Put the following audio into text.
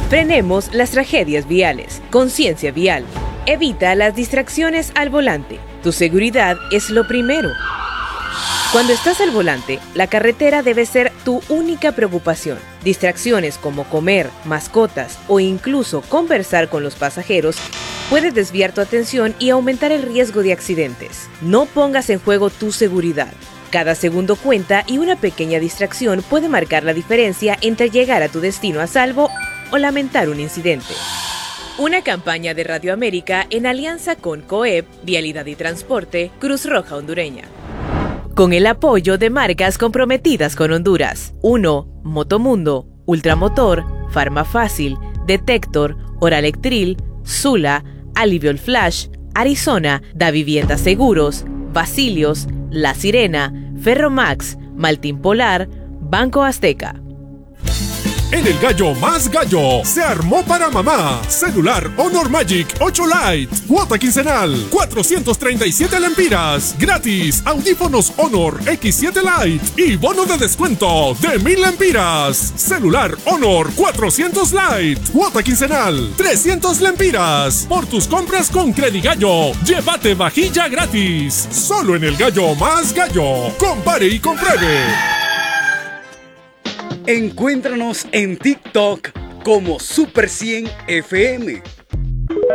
Frenemos las tragedias viales. Conciencia vial. Evita las distracciones al volante. Tu seguridad es lo primero. Cuando estás al volante, la carretera debe ser tu única preocupación. Distracciones como comer, mascotas o incluso conversar con los pasajeros puede desviar tu atención y aumentar el riesgo de accidentes. No pongas en juego tu seguridad. Cada segundo cuenta y una pequeña distracción puede marcar la diferencia entre llegar a tu destino a salvo o lamentar un incidente. Una campaña de Radio América en alianza con COEP, Vialidad y Transporte, Cruz Roja Hondureña. Con el apoyo de marcas comprometidas con Honduras. 1. Motomundo, Ultramotor, Farmafácil, Detector, Oralectril, Sula, Aliviol Flash, Arizona, Da Vivienda Seguros, Basilios, La Sirena, Ferromax, Maltín Polar, Banco Azteca. En el Gallo Más Gallo se armó para mamá. Celular Honor Magic 8 Lite. Cuota quincenal 437 lempiras. Gratis. Audífonos Honor X7 Lite. Y bono de descuento de 1000 lempiras. Celular Honor 400 Lite. Cuota quincenal 300 lempiras. Por tus compras con Credigallo, llévate vajilla gratis. Solo en el Gallo Más Gallo. Compare y compruebe. Encuéntranos en TikTok como Super 100 FM.